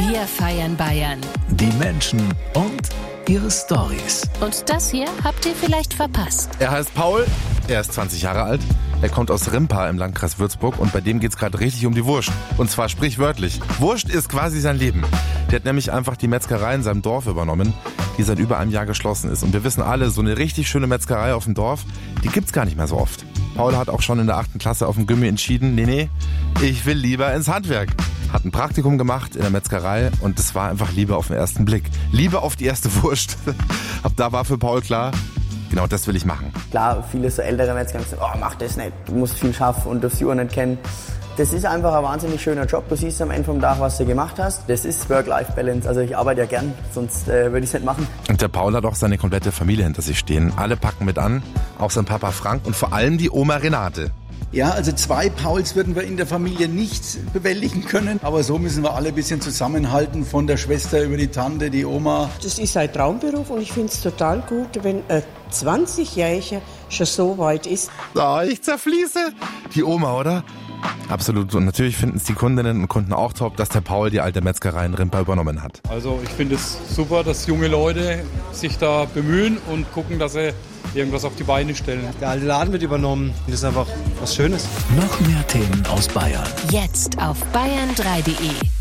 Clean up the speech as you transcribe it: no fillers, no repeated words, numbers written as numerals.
Wir feiern Bayern. Die Menschen und ihre Storys. Und das hier habt ihr vielleicht verpasst. Er heißt Paul, er ist 20 Jahre alt. Er kommt aus Rimpa im Landkreis Würzburg und bei dem geht's gerade richtig um die Wurst. Und zwar sprichwörtlich. Wurst ist quasi sein Leben. Der hat nämlich einfach die Metzgerei in seinem Dorf übernommen, die seit über einem Jahr geschlossen ist. Und wir wissen alle, so eine richtig schöne Metzgerei auf dem Dorf, die gibt's gar nicht mehr so oft. Paul hat auch schon in der 8. Klasse auf dem Gymmi entschieden, nee, ich will lieber ins Handwerk. Hat ein Praktikum gemacht in der Metzgerei und das war einfach Liebe auf den ersten Blick. Liebe auf die erste Wurst. Ab da war für Paul klar, genau das will ich machen. Klar, viele so ältere Metzger haben gesagt, mach das nicht, du musst viel schaffen und darfst die Uhr nicht kennen. Das ist einfach ein wahnsinnig schöner Job. Du siehst am Ende vom Tag, was du gemacht hast. Das ist Work-Life-Balance. Also ich arbeite ja gern, sonst würde ich es nicht machen. Und der Paul hat auch seine komplette Familie hinter sich stehen. Alle packen mit an, auch sein Papa Frank und vor allem die Oma Renate. Ja, also 2 Pauls würden wir in der Familie nicht bewältigen können. Aber so müssen wir alle ein bisschen zusammenhalten, von der Schwester über die Tante, die Oma. Das ist ein Traumberuf und ich finde es total gut, wenn ein 20-Jähriger schon so weit ist. Oh, ich zerfließe. Die Oma, oder? Absolut. Und natürlich finden es die Kundinnen und Kunden auch top, dass der Paul die alte Metzgerei in Rimpa übernommen hat. Also ich finde es super, dass junge Leute sich da bemühen und gucken, dass sie irgendwas auf die Beine stellen. Der alte Laden wird übernommen. Das ist einfach was Schönes. Noch mehr Themen aus Bayern. Jetzt auf bayern3.de.